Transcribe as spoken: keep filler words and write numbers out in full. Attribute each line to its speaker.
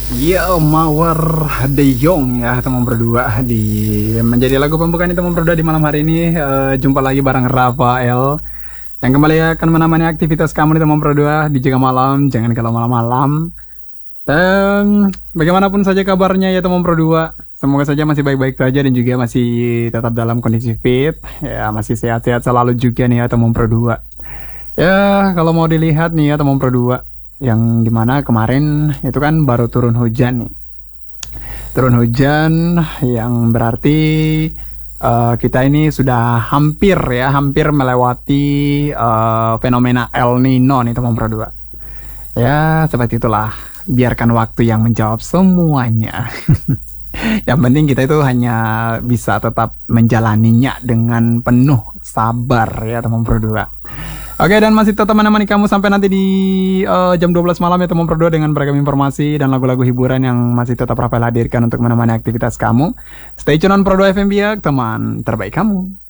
Speaker 1: Yo, Mawar De Jong ya teman berdua di menjadi lagu pembukaan itu teman berdua di malam hari ini. Eh, jumpa lagi bareng Rafael yang kembali akan menemani aktivitas kamu di teman berdua di Jaga Malam. Jangan kalau malam-malam. Dan bagaimanapun saja kabarnya ya teman berdua, semoga saja masih baik-baik saja dan juga masih tetap dalam kondisi fit. Ya masih sehat-sehat selalu juga nih ya teman berdua. Ya kalau mau dilihat nih ya teman berdua, yang dimana kemarin itu kan baru turun hujan nih. Turun hujan yang berarti eh, kita ini sudah hampir ya, hampir melewati eh, fenomena El Nino nih teman berdua. Ya, seperti itulah. Biarkan waktu yang menjawab semuanya. Yang penting kita itu hanya bisa tetap menjalaninya dengan penuh sabar ya teman berdua. Oke, dan masih tetap menemani kamu sampai nanti di eh, jam dua belas malam ya teman berdua dengan beragam informasi dan lagu-lagu hiburan yang masih tetap Rafael hadirkan untuk menemani aktivitas kamu. Stay tune on Pro dua F M Biak, teman terbaik kamu.